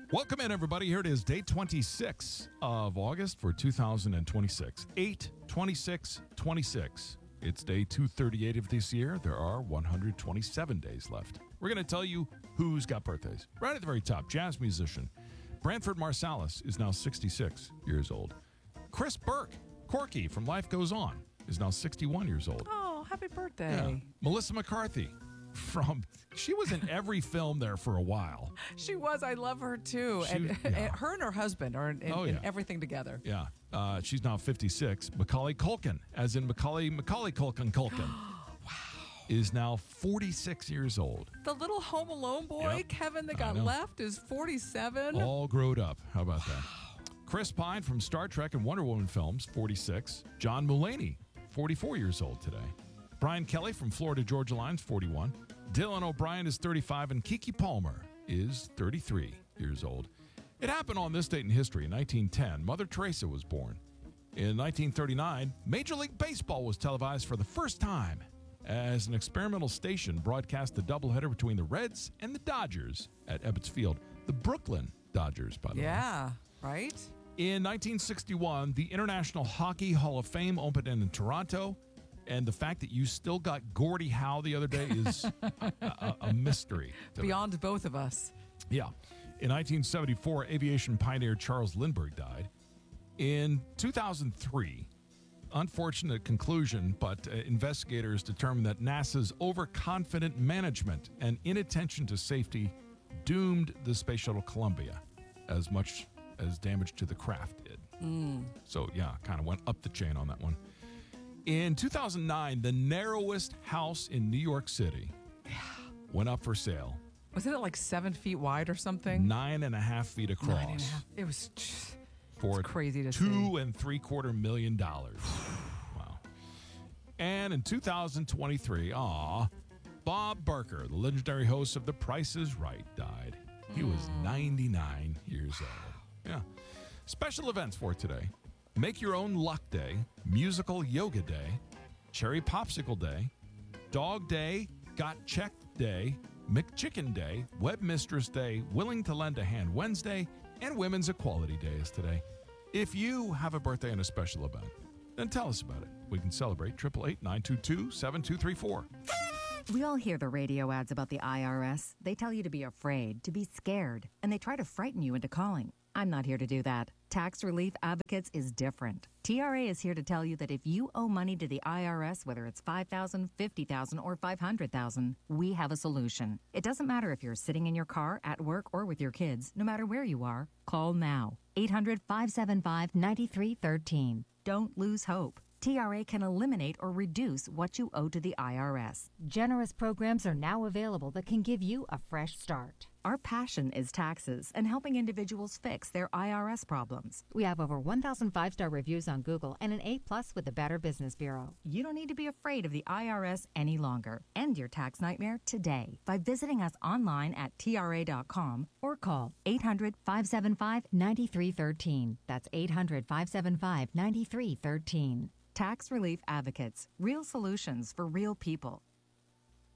Welcome in, everybody. Here it is, day 26 of August for 2026. 8/26/26. It's day 238 of this year. There are 127 days left. We're going to tell you who's got birthdays. Right at the very top, jazz musician Branford Marsalis is now 66 years old. Chris Burke, Corky from Life Goes On, is now 61 years old. Oh, happy birthday. Yeah. Melissa McCarthy she was in every film there for a while. She was. I love her too. And her and her husband are in everything together. Yeah. She's now 56. Macaulay Culkin, as in Macaulay Culkin. Wow. Is now 46 years old. The little Home Alone boy, Kevin, that got left is 47. All grown up. How about that? Chris Pine from Star Trek and Wonder Woman films, 46. John Mulaney, 44 years old today. Brian Kelly from Florida Georgia Line's 41. Dylan O'Brien is 35, and Keke Palmer is 33 years old. It happened on this date in history. In 1910, Mother Teresa was born. In 1939, Major League Baseball was televised for the first time as an experimental station broadcast the doubleheader between the Reds and the Dodgers at Ebbets Field. The Brooklyn Dodgers, by the way. Yeah, right? In 1961, the International Hockey Hall of Fame opened in Toronto. And the fact that you still got Gordie Howe the other day is a mystery. Beyond both of us. Yeah. In 1974, aviation pioneer Charles Lindbergh died. In 2003, unfortunate conclusion, but investigators determined that NASA's overconfident management and inattention to safety doomed the Space Shuttle Columbia as much as damage to the craft did. So, yeah, kind of went up the chain on that one. In 2009, the narrowest house in New York City went up for sale. Wasn't it like 7 feet wide or something? 9.5 feet across. 9.5. It was for crazy to see. $2.75 million. Wow. And in 2023, Bob Barker, the legendary host of The Price is Right, died. He was 99 years old. Yeah. Special events for today. Make Your Own Luck Day, Musical Yoga Day, Cherry Popsicle Day, Dog Day, Got Checked Day, McChicken Day, Webmistress Day, Willing to Lend a Hand Wednesday, and Women's Equality Day is today. If you have a birthday and a special event, then tell us about it. We can celebrate 888-922-7234. We all hear the radio ads about the IRS. They tell you to be afraid, to be scared, and they try to frighten you into calling. I'm not here to do that. Tax Relief Advocates is different. TRA is here to tell you that if you owe money to the IRS, whether it's $5,000, $50,000, or $500,000, we have a solution. It doesn't matter if you're sitting in your car, at work, or with your kids. No matter where you are, call now. 800-575-9313. Don't lose hope. TRA can eliminate or reduce what you owe to the IRS. Generous programs are now available that can give you a fresh start. Our passion is taxes and helping individuals fix their IRS problems. We have over 1,000 5-star reviews on Google and an A+ with the Better Business Bureau. You don't need to be afraid of the IRS any longer. End your tax nightmare today by visiting us online at TRA.com or call 800-575-9313. That's 800-575-9313. Tax Relief Advocates. Real solutions for real people.